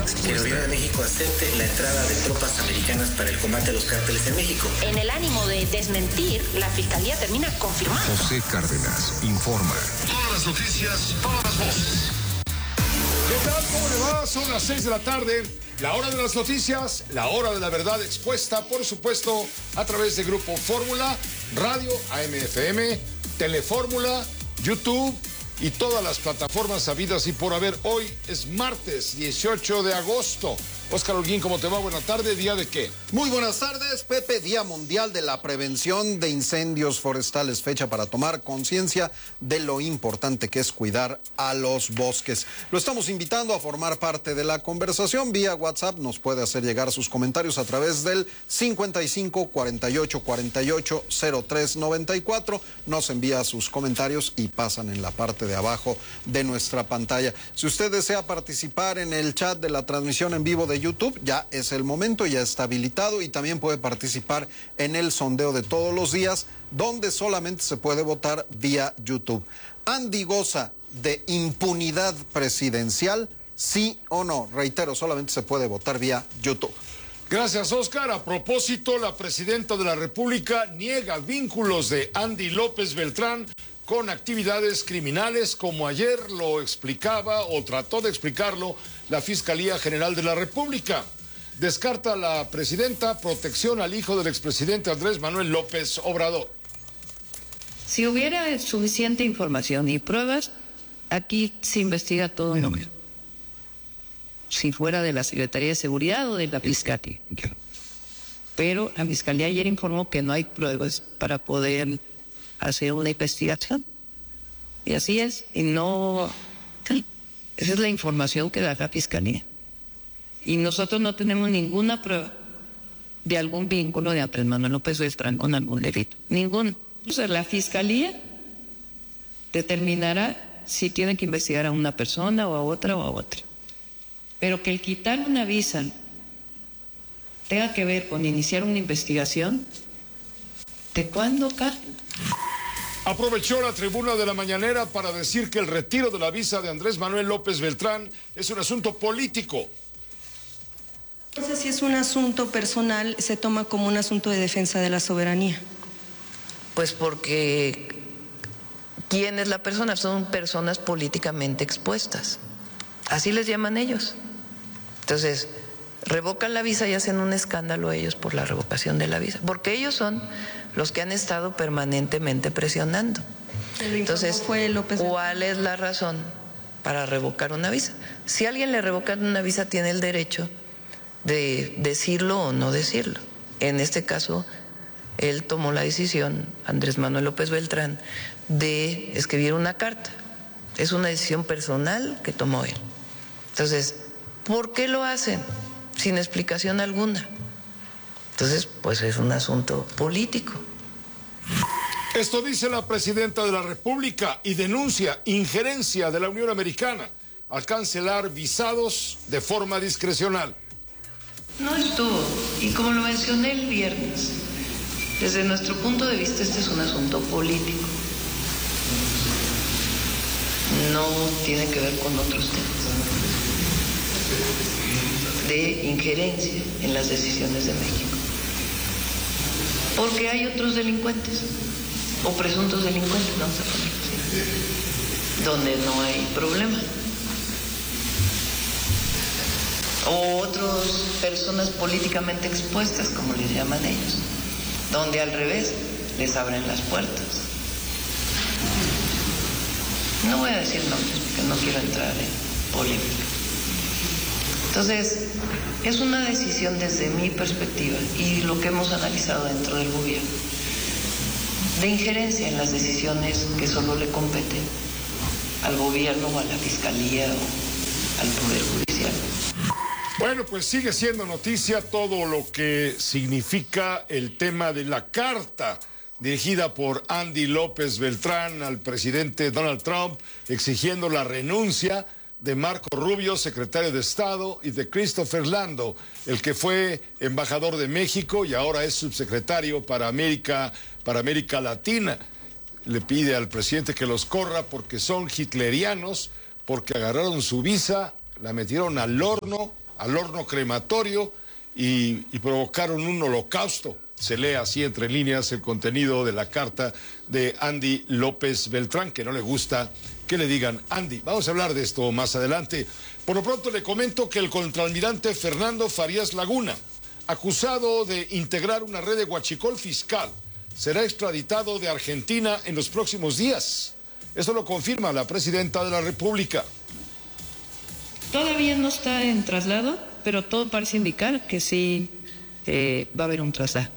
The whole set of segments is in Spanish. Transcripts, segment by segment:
que el gobierno de México acepte la entrada de tropas americanas para el combate a los cárteles en México. En el ánimo de desmentir, la Fiscalía termina confirmando. José Cárdenas informa. Todas las noticias, todas las voces. ¿Qué tal? ¿Cómo le va? Son las 6 de la tarde. La hora de las noticias, la hora de la verdad expuesta, por supuesto, a través de Grupo Fórmula, Radio AM/FM, Telefórmula, YouTube y todas las plataformas habidas y por haber. Hoy es martes 18 de agosto. Óscar Holguín, ¿cómo te va? Buena tarde. ¿Día de qué? Muy buenas tardes, Pepe. Día Mundial de la Prevención de Incendios Forestales. Fecha para tomar conciencia de lo importante que es cuidar a los bosques. Lo estamos invitando a formar parte de la conversación vía WhatsApp. Nos puede hacer llegar sus comentarios a través del 55 48 48 03 94. Nos envía sus comentarios y pasan en la parte de abajo de nuestra pantalla. Si usted desea participar en el chat de la transmisión en vivo de YouTube, ya es el momento, ya está habilitado, y también puede participar en el sondeo de todos los días, donde solamente se puede votar vía YouTube. ¿Andy goza de impunidad presidencial? ¿Sí o no? Reitero, solamente se puede votar vía YouTube. Gracias, Óscar. A propósito, la presidenta de la República niega vínculos de Andy López Beltrán con actividades criminales, como ayer lo explicaba o trató de explicarlo la Fiscalía General de la República. Descarta la presidenta protección al hijo del expresidente Andrés Manuel López Obrador. Si hubiera suficiente información y pruebas, aquí se investiga todo en lo mismo. Si fuera de la Secretaría de Seguridad o de la Fiscalía. Pero la Fiscalía ayer informó que no hay pruebas para poder hacer una investigación. Y así es. Y no... Esa es la información que da la Fiscalía. Y nosotros no tenemos ninguna prueba de algún vínculo de Andrés Manuel López Beltrán con algún delito. Ninguno. Entonces la Fiscalía determinará si tiene que investigar a una persona o a otra o a otra. Pero que el quitar una visa tenga que ver con iniciar una investigación, ¿de cuándo, Carlos? Aprovechó la tribuna de la mañanera para decir que el retiro de la visa de Andrés Manuel López Beltrán es un asunto político. Entonces, si es un asunto personal, se toma como un asunto de defensa de la soberanía. Pues porque ¿quién es la persona? Son personas políticamente expuestas. Así les llaman ellos. Entonces, revocan la visa y hacen un escándalo ellos por la revocación de la visa, porque ellos son los que han estado permanentemente presionando. Entonces, ¿cuál es la razón para revocar una visa? Si a alguien le revocan una visa, tiene el derecho de decirlo o no decirlo. En este caso, él tomó la decisión, Andrés Manuel López Beltrán, de escribir una carta. Es una decisión personal que tomó él. Entonces, ¿por qué lo hacen? Sin explicación alguna. Entonces, pues es un asunto político. Esto dice la presidenta de la República y denuncia injerencia de la Unión Americana al cancelar visados de forma discrecional. No estuvo, y como lo mencioné el viernes, desde nuestro punto de vista este es un asunto político. No tiene que ver con otros temas de injerencia en las decisiones de México. Porque hay otros delincuentes, o presuntos delincuentes, vamos a ponerlo así, donde no hay problema. O otras personas políticamente expuestas, como les llaman ellos, donde al revés les abren las puertas. No voy a decir nombres porque no quiero entrar en polémica. Entonces, es una decisión desde mi perspectiva y lo que hemos analizado dentro del gobierno, de injerencia en las decisiones que solo le competen al gobierno o a la Fiscalía o al Poder Judicial. Bueno, pues sigue siendo noticia todo lo que significa el tema de la carta dirigida por Andy López Beltrán al presidente Donald Trump, exigiendo la renuncia de Marco Rubio, secretario de Estado, y de Christopher Lando, el que fue embajador de México y ahora es subsecretario para América Latina. Le pide al presidente que los corra porque son hitlerianos, porque agarraron su visa, la metieron al horno al horno crematorio y provocaron un holocausto. Se lee así entre líneas el contenido de la carta de Andy López Beltrán, que no le gusta que le digan Andy. Vamos a hablar de esto más adelante. Por lo pronto le comento que el contraalmirante Fernando Farías Laguna, acusado de integrar una red de huachicol fiscal, será extraditado de Argentina en los próximos días. Esto lo confirma la presidenta de la República. Todavía no está en traslado, pero todo parece indicar que sí va a haber un traslado.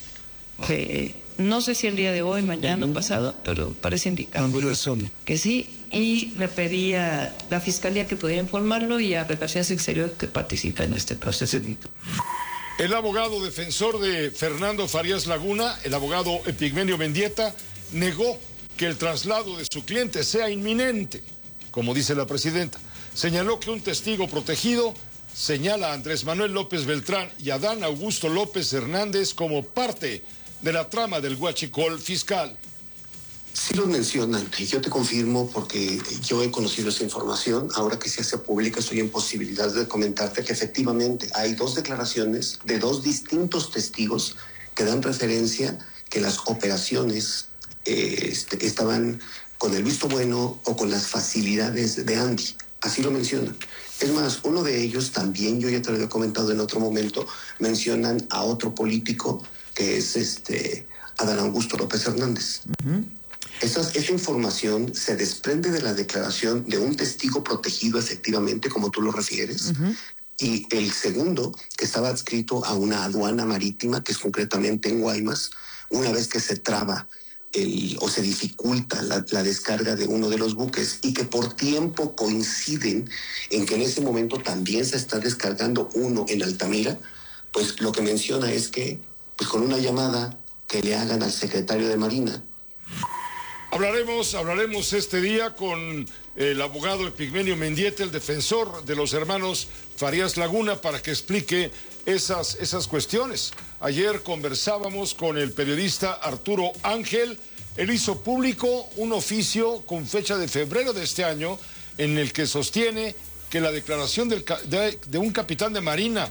No sé si el día de hoy, mañana o pasado, pero parece indicar que sí. Y le pedí a la Fiscalía que pudiera informarlo y a Relaciones Exteriores que participa en este proceso. El abogado defensor de Fernando Farías Laguna, el abogado Epigmenio Mendieta, negó que el traslado de su cliente sea inminente, como dice la presidenta. Señaló que un testigo protegido señala a Andrés Manuel López Beltrán y a Adán Augusto López Hernández como parte de la trama del huachicol fiscal. Sí lo mencionan, y yo te confirmo porque yo he conocido esa información. Ahora que se hace pública, estoy en posibilidad de comentarte que efectivamente hay dos declaraciones de dos distintos testigos que dan referencia que las operaciones estaban con el visto bueno o con las facilidades de Andy. Así lo mencionan. Es más, uno de ellos también, yo ya te lo había comentado en otro momento, mencionan a otro político que es Adán Augusto López Hernández. Esa información se desprende de la declaración de un testigo protegido, efectivamente, como tú lo refieres, y el segundo, que estaba adscrito a una aduana marítima, que es concretamente en Guaymas, una vez que se traba o se dificulta la descarga de uno de los buques y que por tiempo coinciden en que en ese momento también se está descargando uno en Altamira, pues lo que menciona es que pues con una llamada que le hagan al secretario de Marina. Hablaremos este día con el abogado Epigmenio Mendieta, el defensor de los hermanos Farías Laguna, para que explique esas cuestiones. Ayer conversábamos con el periodista Arturo Ángel. Él hizo público un oficio con fecha de febrero de este año en el que sostiene que la declaración de un capitán de Marina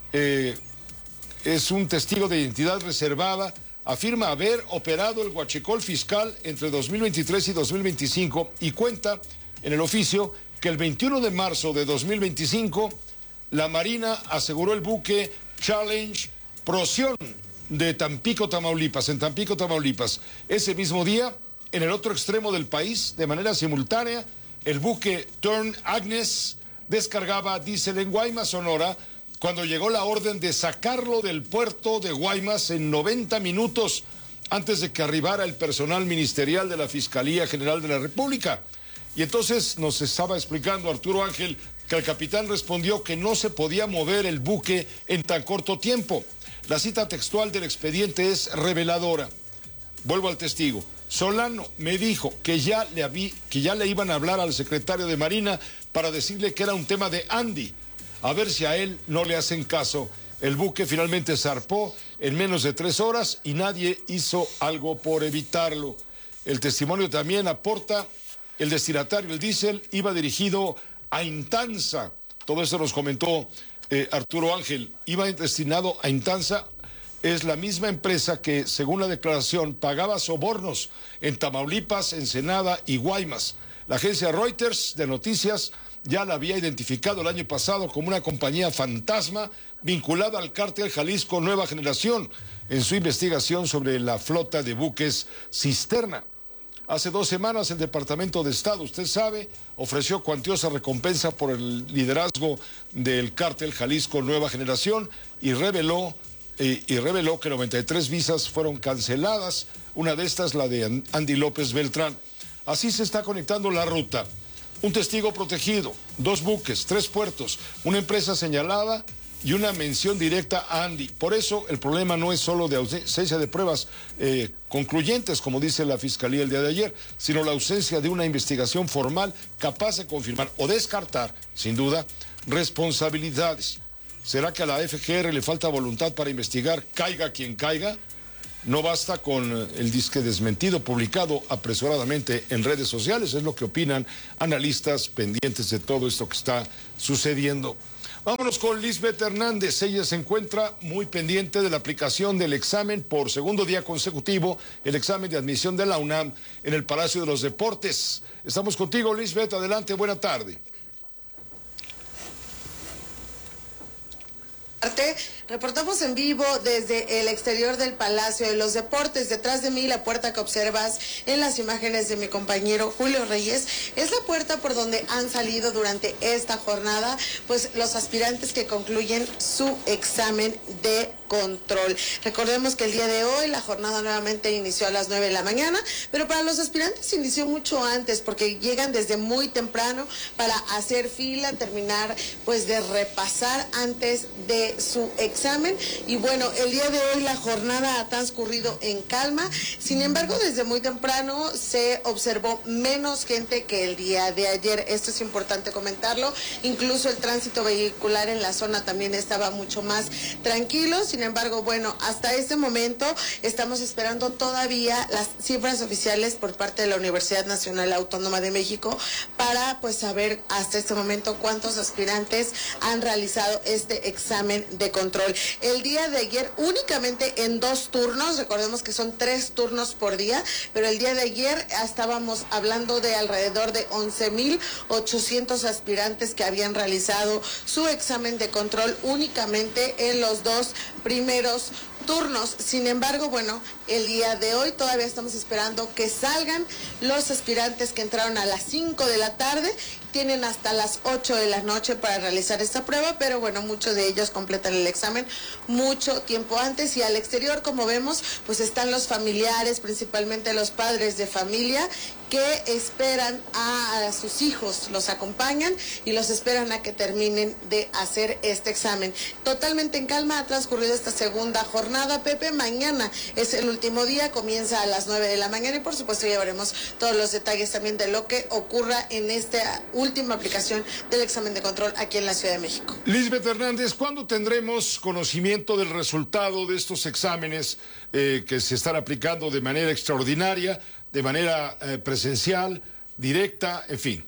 es un testigo de identidad reservada. Afirma haber operado el huachicol fiscal entre 2023 y 2025 y cuenta en el oficio que el 21 de marzo de 2025 la Marina aseguró el buque Challenge Procyon de Tampico, Tamaulipas, en Tampico, Tamaulipas. Ese mismo día, en el otro extremo del país, de manera simultánea, el buque Turn Agnes descargaba diésel en Guaymas, Sonora, cuando llegó la orden de sacarlo del puerto de Guaymas en 90 minutos antes de que arribara el personal ministerial de la Fiscalía General de la República. Y entonces nos estaba explicando Arturo Ángel que el capitán respondió que no se podía mover el buque en tan corto tiempo. La cita textual del expediente es reveladora. Vuelvo al testigo. Solano me dijo que ya le iban a hablar al secretario de Marina para decirle que era un tema de Andy. A ver si a él no le hacen caso. El buque finalmente zarpó en menos de 3 horas y nadie hizo algo por evitarlo. El testimonio también aporta el destinatario, el diésel, iba dirigido a Intanza. Todo eso nos comentó Arturo Ángel. Iba destinado a Intanza. Es la misma empresa que, según la declaración, pagaba sobornos en Tamaulipas, Ensenada y Guaymas. La agencia Reuters de noticias ya la había identificado el año pasado como una compañía fantasma vinculada al cártel Jalisco Nueva Generación en su investigación sobre la flota de buques cisterna. Hace 2 semanas el Departamento de Estado, usted sabe, ofreció cuantiosa recompensa por el liderazgo del cártel Jalisco Nueva Generación y reveló que 93 visas fueron canceladas, una de estas la de Andy López Beltrán. Así se está conectando la ruta. Un testigo protegido, 2 buques, 3 puertos, una empresa señalada y una mención directa a Andy. Por eso el problema no es solo de ausencia de pruebas concluyentes, como dice la Fiscalía el día de ayer, sino la ausencia de una investigación formal capaz de confirmar o descartar, sin duda, responsabilidades. ¿Será que a la FGR le falta voluntad para investigar, caiga quien caiga? No basta con el disque desmentido publicado apresuradamente en redes sociales, es lo que opinan analistas pendientes de todo esto que está sucediendo. Vámonos con Lisbeth Hernández. Ella se encuentra muy pendiente de la aplicación del examen por segundo día consecutivo, el examen de admisión de la UNAM en el Palacio de los Deportes. Estamos contigo, Lisbeth. Adelante, buena tarde. Reportamos en vivo desde el exterior del Palacio de los Deportes. Detrás de mí, la puerta que observas en las imágenes de mi compañero Julio Reyes es la puerta por donde han salido durante esta jornada pues los aspirantes que concluyen su examen de control. Recordemos que el día de hoy la jornada nuevamente inició a las 9 de la mañana, pero para los aspirantes inició mucho antes porque llegan desde muy temprano para hacer fila, terminar pues de repasar antes de su examen. Y bueno, el día de hoy la jornada ha transcurrido en calma. Sin embargo, desde muy temprano se observó menos gente que el día de ayer. Esto es importante comentarlo. Incluso el tránsito vehicular en la zona también estaba mucho más tranquilo. Sin embargo, bueno, hasta este momento estamos esperando todavía las cifras oficiales por parte de la Universidad Nacional Autónoma de México para pues saber hasta este momento cuántos aspirantes han realizado este examen de control. El día de ayer únicamente en 2 turnos, recordemos que son 3 turnos por día, pero el día de ayer estábamos hablando de alrededor de 11,800 aspirantes que habían realizado su examen de control únicamente en los 2 primeros turnos. Sin embargo, bueno, el día de hoy todavía estamos esperando que salgan los aspirantes que entraron a las 5 de la tarde. Tienen hasta las 8 de la noche para realizar esta prueba, pero bueno, muchos de ellos completan el examen mucho tiempo antes. Y al exterior, como vemos, pues están los familiares, principalmente los padres de familia, que esperan a sus hijos, los acompañan y los esperan a que terminen de hacer este examen. Totalmente en calma ha transcurrido esta segunda jornada, Pepe. Mañana es el último día, comienza a las 9 de la mañana y por supuesto ya veremos todos los detalles también de lo que ocurra en esta última aplicación del examen de control aquí en la Ciudad de México. Lisbeth Hernández, ¿cuándo tendremos conocimiento del resultado de estos exámenes que se están aplicando de manera extraordinaria, de manera presencial, directa, en fin?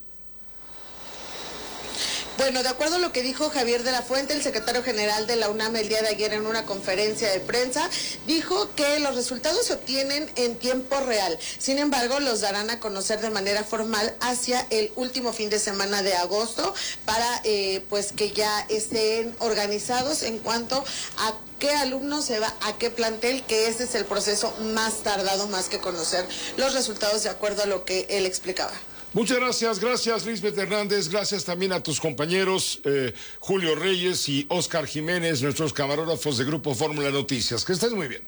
Bueno, de acuerdo a lo que dijo Javier de la Fuente, el secretario general de la UNAM el día de ayer en una conferencia de prensa, dijo que los resultados se obtienen en tiempo real. Sin embargo, los darán a conocer de manera formal hacia el último fin de semana de agosto para pues que ya estén organizados en cuanto a qué alumno se va a qué plantel, que ese es el proceso más tardado, más que conocer los resultados de acuerdo a lo que él explicaba. Muchas gracias Lisbeth Hernández, gracias también a tus compañeros Julio Reyes y Oscar Jiménez, nuestros camarógrafos de Grupo Fórmula Noticias. Que estés muy bien.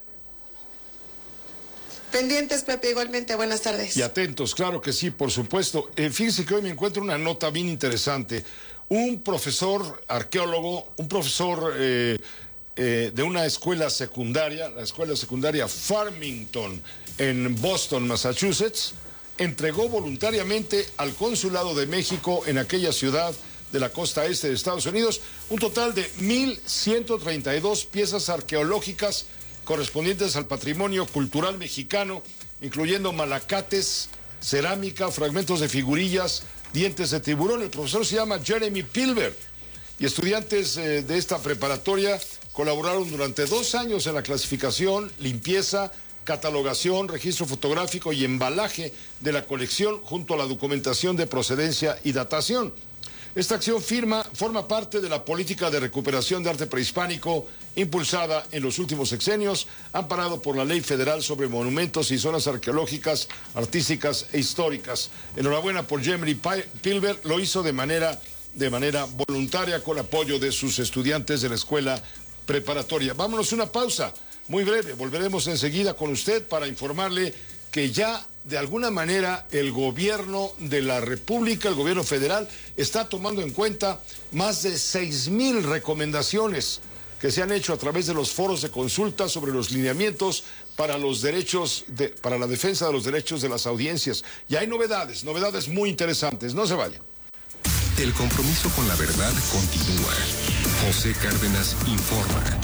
Pendientes, Pepe, igualmente, buenas tardes. Y atentos, claro que sí, por supuesto. Fíjense que hoy me encuentro una nota bien interesante. Un profesor arqueólogo, un profesor de una escuela secundaria, la escuela secundaria Farmington en Boston, Massachusetts, entregó voluntariamente al Consulado de México en aquella ciudad de la costa este de Estados Unidos un total de 1,132 piezas arqueológicas correspondientes al patrimonio cultural mexicano, incluyendo malacates, cerámica, fragmentos de figurillas, dientes de tiburón. El profesor se llama Jeremy Pilber y estudiantes de esta preparatoria colaboraron durante 2 años en la clasificación, limpieza, catalogación, registro fotográfico y embalaje de la colección junto a la documentación de procedencia y datación. Esta acción forma parte de la política de recuperación de arte prehispánico impulsada en los últimos sexenios, amparado por la Ley Federal sobre Monumentos y Zonas Arqueológicas, Artísticas e Históricas. Enhorabuena por Jeremy Pilber, lo hizo de manera voluntaria con apoyo de sus estudiantes de la escuela preparatoria. Vámonos a una pausa muy breve, volveremos enseguida con usted para informarle que ya de alguna manera el gobierno de la República, el gobierno federal, está tomando en cuenta más de 6,000 recomendaciones que se han hecho a través de los foros de consulta sobre los lineamientos para los derechos para la defensa de los derechos de las audiencias. Y hay novedades muy interesantes. No se vayan. El compromiso con la verdad continúa. José Cárdenas informa.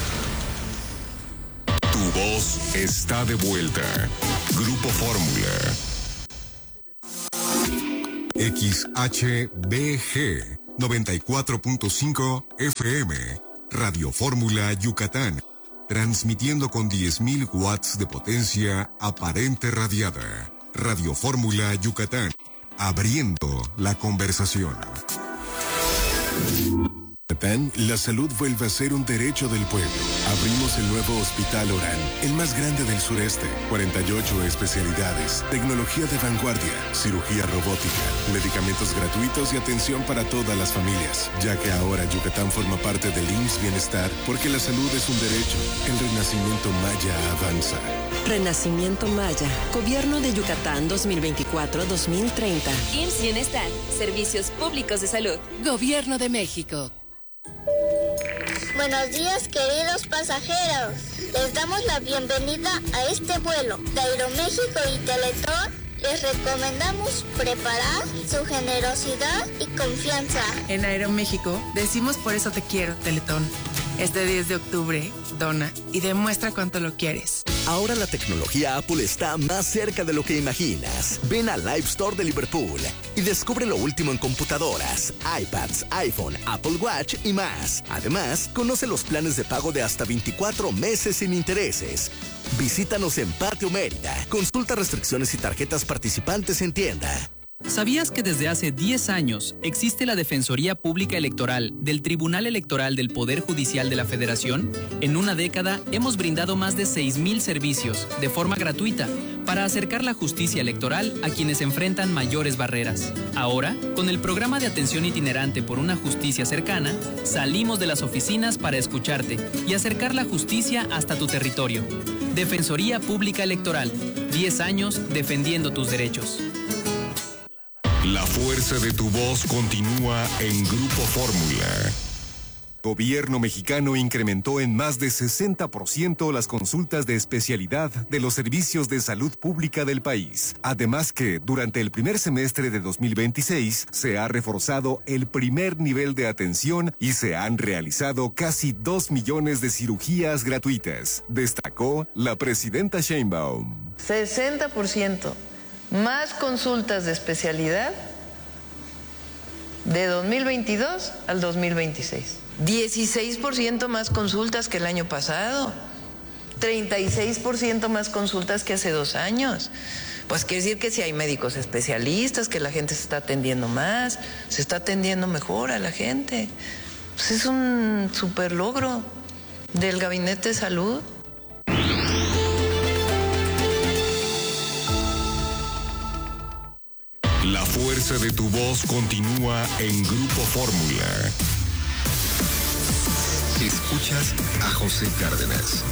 Tu voz está de vuelta. Grupo Fórmula. XHBG 94.5 FM, Radio Fórmula Yucatán, transmitiendo con 10.000 watts de potencia aparente radiada. Radio Fórmula Yucatán, abriendo la conversación. La salud vuelve a ser un derecho del pueblo. Abrimos el nuevo Hospital Orán, el más grande del sureste. 48 especialidades, tecnología de vanguardia, cirugía robótica, medicamentos gratuitos y atención para todas las familias. Ya que ahora Yucatán forma parte del IMSS Bienestar, porque la salud es un derecho. El renacimiento maya avanza. Renacimiento Maya, Gobierno de Yucatán 2024-2030. IMSS Bienestar, Servicios Públicos de Salud. Gobierno de México. Buenos días, queridos pasajeros. Les damos la bienvenida a este vuelo de Aeroméxico y Teletón. Les recomendamos preparar su generosidad y confianza. En Aeroméxico decimos por eso te quiero, Teletón. Este 10 de octubre, dona y demuestra cuánto lo quieres. Ahora la tecnología Apple está más cerca de lo que imaginas. Ven al Live Store de Liverpool y descubre lo último en computadoras, iPads, iPhone, Apple Watch y más. Además, conoce los planes de pago de hasta 24 meses sin intereses. Visítanos en Patio Mérida. Consulta restricciones y tarjetas participantes en tienda. ¿Sabías que desde hace 10 años existe la Defensoría Pública Electoral del Tribunal Electoral del Poder Judicial de la Federación? En una década hemos brindado más de 6,000 servicios de forma gratuita para acercar la justicia electoral a quienes enfrentan mayores barreras. Ahora, con el programa de atención itinerante por una justicia cercana, salimos de las oficinas para escucharte y acercar la justicia hasta tu territorio. Defensoría Pública Electoral, 10 años defendiendo tus derechos. La fuerza de tu voz continúa en Grupo Fórmula. Gobierno mexicano incrementó en más de 60% las consultas de especialidad de los servicios de salud pública del país. Además que, durante el primer semestre de 2026, se ha reforzado el primer nivel de atención y se han realizado casi 2 millones de cirugías gratuitas, destacó la presidenta Sheinbaum. 60% más consultas de especialidad de 2022 al 2026. 16% más consultas que el año pasado. 36% más consultas que hace 2 años. Pues quiere decir que si hay médicos especialistas, que la gente se está atendiendo más, se está atendiendo mejor a la gente. Pues es un super logro del Gabinete de Salud. La fuerza de tu voz continúa en Grupo Fórmula. Escuchas a José Cárdenas.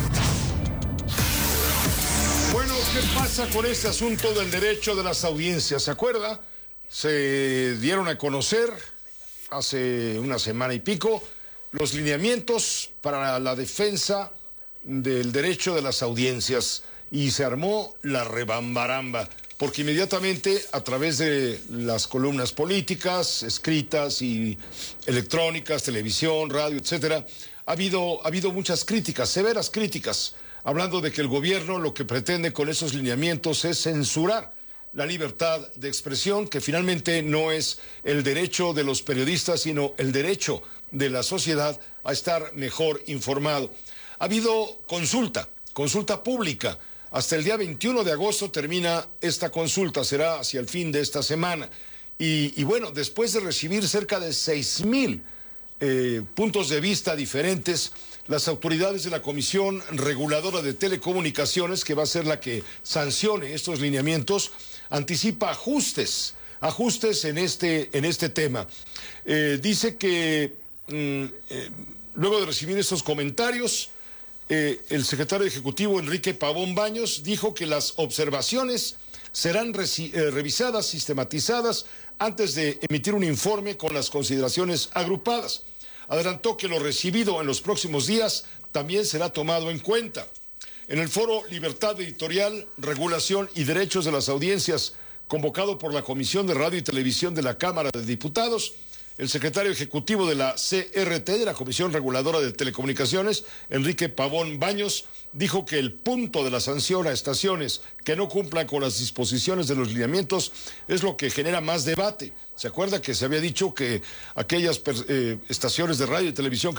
Bueno, ¿qué pasa con este asunto del derecho de las audiencias? ¿Se acuerda? Se dieron a conocer hace una semana y pico los lineamientos para la defensa del derecho de las audiencias y se armó la rebambaramba. Porque inmediatamente, a través de las columnas políticas, escritas y electrónicas, televisión, radio, etcétera, ha habido muchas críticas, severas críticas, hablando de que el gobierno lo que pretende con esos lineamientos es censurar la libertad de expresión, que finalmente no es el derecho de los periodistas, sino el derecho de la sociedad a estar mejor informado. Ha habido consulta pública. Hasta el día 21 de agosto termina esta consulta, será hacia el fin de esta semana. Y bueno, después de recibir cerca de 6,000 puntos de vista diferentes, las autoridades de la Comisión Reguladora de Telecomunicaciones, que va a ser la que sancione estos lineamientos, anticipa ajustes en este tema. Dice que luego de recibir estos comentarios, el secretario ejecutivo Enrique Pavón Baños dijo que las observaciones serán revisadas, sistematizadas, antes de emitir un informe con las consideraciones agrupadas. Adelantó que lo recibido en los próximos días también será tomado en cuenta. En el foro Libertad Editorial, Regulación y Derechos de las Audiencias, convocado por la Comisión de Radio y Televisión de la Cámara de Diputados, El secretario ejecutivo de la CRT, de la Comisión Reguladora de Telecomunicaciones, Enrique Pavón Baños, dijo que el punto de la sanción a estaciones que no cumplan con las disposiciones de los lineamientos es lo que genera más debate. ¿Se acuerda que se había dicho que aquellas estaciones de radio y televisión que